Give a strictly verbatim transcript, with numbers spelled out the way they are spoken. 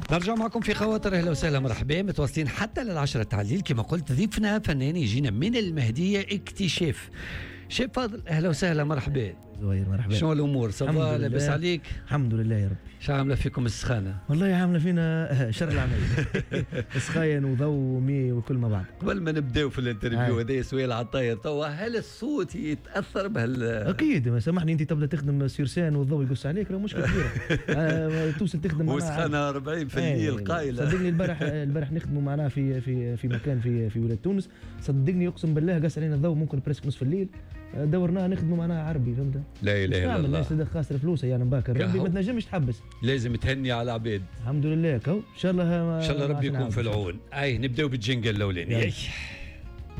نرجع معكم في خواطر. اهلا وسهلا مرحبا، متواصلين حتى للعشرة تعليل. كما قلت ضيفنا فنان يجينا من المهديه اكتشاف. شيف فاضل اهلا وسهلا مرحبا. زوير مرحبا. شنو الامور؟ صباح لاباس عليك؟ الحمد لله يا رب. شو عامله فيكم السخانه؟ والله عامله فينا شر العمل. سخاين وضوء ومي وكل ما بعد. قبل ما نبداو في الانترفيو هذا سؤال عطاير توا، هل الصوت يتاثر بهال؟ اكيد ما سامحني، انت تبدا تخدم سيرسان والضوء يقص عليك راه مشكله كبيره. آه توصل تخدم وسخانه أربعين في المية القايله. صدقني البارح البارح نخدموا معناها في في في مكان في في ولايه تونس، صدقني اقسم بالله قص علينا الضوء ممكن بريسك نصف الليل، دورناها نخدموا معناها عربي فهمت. لا اله الا الله. الناس اللي خاسره فلوسها يعني باكر ربي ما تنجمش تحبس. لازم تهني على العباد. الحمد لله كو ان شاء الله ان شاء الله ربي يكون في العون. اي نبداو بالجنجل الاولاني.